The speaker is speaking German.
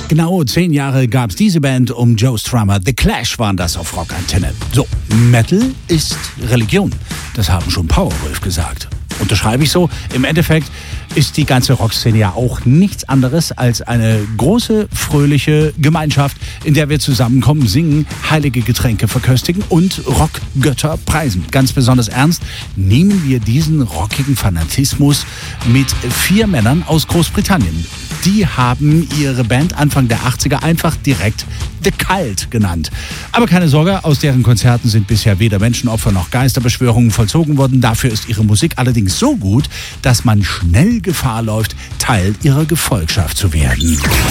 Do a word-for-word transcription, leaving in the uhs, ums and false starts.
Genau zehn Jahre gab es diese Band um Joe Strummer. The Clash waren das auf Rockantenne. So, Metal ist Religion. Das haben schon Powerwolf gesagt. Unterschreibe ich so. Im Endeffekt ist die ganze Rockszene ja auch nichts anderes als eine große, fröhliche Gemeinschaft, in der wir zusammenkommen, singen, heilige Getränke verköstigen und Rockgötter preisen. Ganz besonders ernst nehmen wir diesen rockigen Fanatismus mit vier Männern aus Großbritannien. Die haben ihre Band Anfang der achtziger einfach direkt The Cult genannt. Aber keine Sorge, aus deren Konzerten sind bisher weder Menschenopfer noch Geisterbeschwörungen vollzogen worden. Dafür ist ihre Musik allerdings so gut, dass man schnell Gefahr läuft, Teil ihrer Gefolgschaft zu werden.